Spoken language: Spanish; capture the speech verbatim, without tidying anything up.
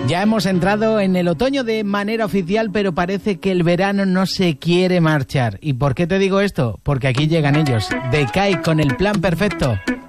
Ya hemos entrado en el otoño de manera oficial, pero parece que el verano no se quiere marchar. ¿Y por qué te digo esto? Porque aquí llegan ellos. Decay con el plan perfecto.